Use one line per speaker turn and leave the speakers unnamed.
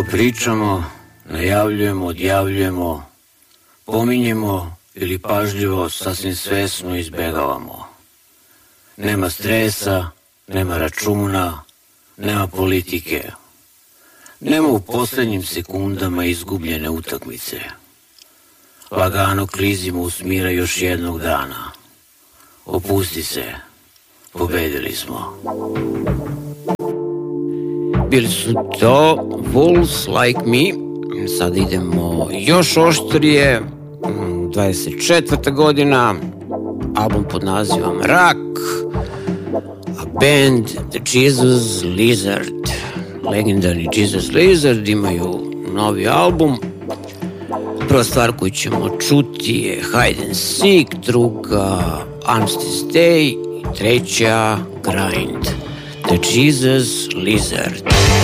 pričamo, najavljujemo, odjavljujemo, pominjemo ili pažljivo sasvim svesno izbegavamo. Nema stresa, nema računa, nema politike. Nema u poslednjim sekundama izgubljene utakmice. Lagano klizimo u smira još jednog dana. Opusti se, pobedili smo. Bili su to Wolves Like Me. Sad idemo još oštrije. 24. godina, album pod nazivom Rak, a band The Jesus Lizard. Legendarni Jesus Lizard imaju novi album. Prva stvar koju ćemo čuti je Hide and Seek, druga Armistice Day i treća Grind. The Jesus Lizard.